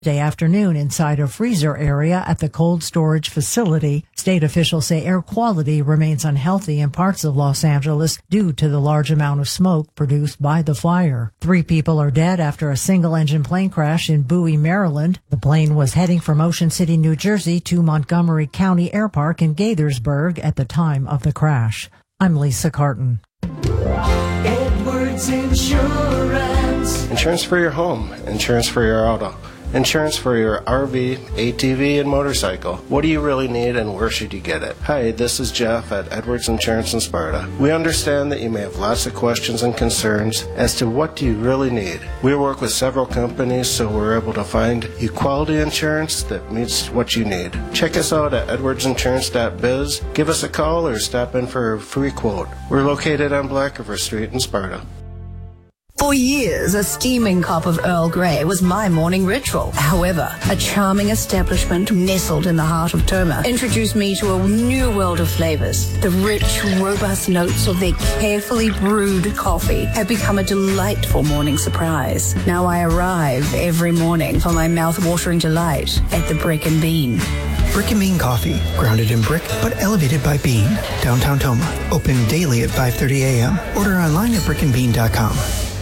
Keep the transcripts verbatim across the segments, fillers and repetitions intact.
Day afternoon inside a freezer area at the cold storage facility. State officials say air quality remains unhealthy in parts of Los Angeles due to the large amount of smoke produced by the fire. Three people are dead after a single-engine plane crash in Bowie, Maryland. The plane was heading from Ocean City, New Jersey to Montgomery County Air Park in Gaithersburg at the time of the crash. I'm Lisa Carton. Edwards Insurance. Insurance for your home, insurance for your auto. Insurance for your R V, A T V, and motorcycle. What do you really need and where should you get it? Hi, this is Jeff at Edwards Insurance in Sparta. We understand that you may have lots of questions and concerns as to what do you really need. We work with several companies, so we're able to find you quality insurance that meets what you need. Check us out at edwards insurance dot biz. Give us a call or stop in for a free quote. We're located on Black River Street in Sparta. For years, a steaming cup of Earl Grey was my morning ritual. However, a charming establishment nestled in the heart of Toma introduced me to a new world of flavors. The rich, robust notes of their carefully brewed coffee have become a delightful morning surprise. Now I arrive every morning for my mouth-watering delight at the Brick and Bean. Brick and Bean Coffee, grounded in brick but elevated by bean. Downtown Toma, open daily at five thirty a.m. Order online at brick and bean dot com.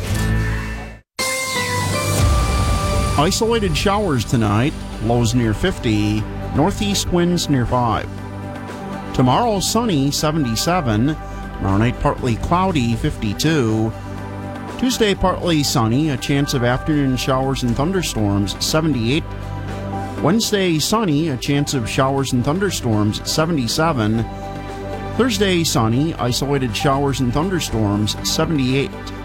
Isolated showers tonight, lows near fifty, northeast winds near five. Tomorrow sunny, seventy-seven, tomorrow night partly cloudy, fifty-two. Tuesday partly sunny, a chance of afternoon showers and thunderstorms, seventy-eight. Wednesday sunny, a chance of showers and thunderstorms, seventy-seven. Thursday sunny, isolated showers and thunderstorms, seventy-eight.